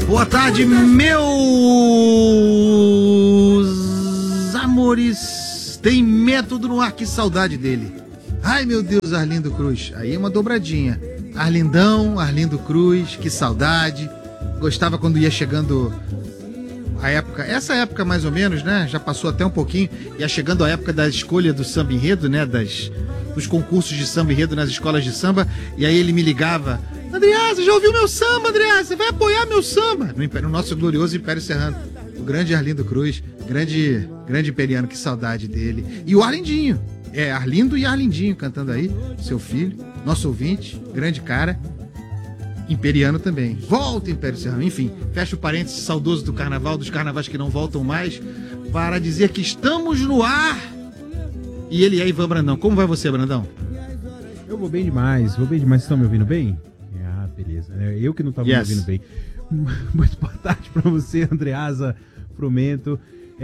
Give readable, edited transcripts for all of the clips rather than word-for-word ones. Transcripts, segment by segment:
Boa tarde, meus amores. Tem método no ar, que saudade dele. Ai, meu Deus, Arlindo Cruz. Aí é uma dobradinha. Arlindão, Arlindo Cruz, que saudade. Gostava quando ia chegando a época, essa época mais ou menos, né? Já passou até um pouquinho. Ia chegando a época da escolha do samba enredo, né? Dos concursos de samba enredo nas escolas de samba. E aí ele me ligava: Andreasa, já ouviu meu samba, Andreasa? Você vai apoiar meu samba? No nosso glorioso Império Serrano. O grande Arlindo Cruz, grande imperiano, que saudade dele. E o Arlindinho. Arlindo e Arlindinho cantando aí, seu filho, nosso ouvinte, grande cara. Imperiano também. Volta, Império Serrano. Enfim, fecha o parênteses saudoso do carnaval, dos carnavais que não voltam mais, para dizer que estamos no ar. E ele é Ivan Brandão. Como vai você, Brandão? Eu vou bem demais. Vocês estão me ouvindo bem? Ah, beleza. Eu que não estava me ouvindo bem. Muito boa tarde para você, Andreasa, Frumento.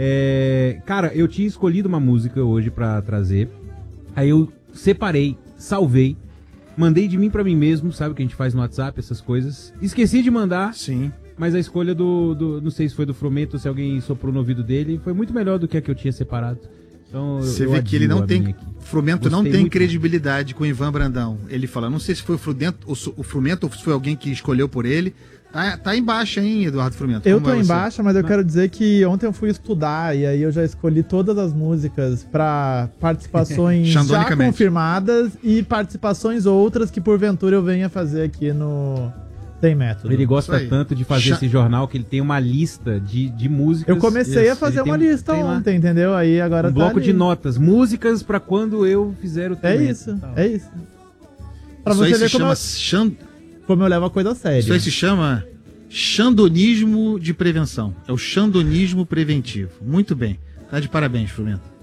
Cara, eu tinha escolhido uma música hoje para trazer. Aí eu separei, salvei, mandei de mim pra mim mesmo, sabe o que a gente faz no WhatsApp, essas coisas. Esqueci de mandar. Sim. Mas a escolha não sei se foi do Frumento, se alguém soprou no ouvido dele, foi muito melhor do que a que eu tinha separado. Então, você vê que ele não tem. Frumento não tem credibilidade com o Ivan Brandão. Ele fala, não sei se foi o Frumento ou se foi alguém que escolheu por ele. Tá embaixo, hein, Eduardo Frumento? Eu tô embaixo, mas eu quero dizer que ontem eu fui estudar e aí eu já escolhi todas as músicas pra participações já confirmadas e participações outras que porventura eu venha fazer aqui no Tem Método. Ele gosta tanto de fazer esse jornal que ele tem uma lista de músicas. Eu comecei a fazer uma lista ontem, entendeu? Aí agora um bloco de notas, músicas pra quando eu fizer o Tem Método. É isso. Pra você ver como eu levo a coisa a sério. Isso aí se chama xandonismo de prevenção. É o xandonismo preventivo. Muito bem. Tá de parabéns, Frumento.